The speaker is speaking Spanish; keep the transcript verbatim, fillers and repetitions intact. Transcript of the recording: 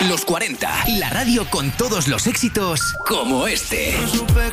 Los cuarenta, la radio con todos los éxitos como este. No supe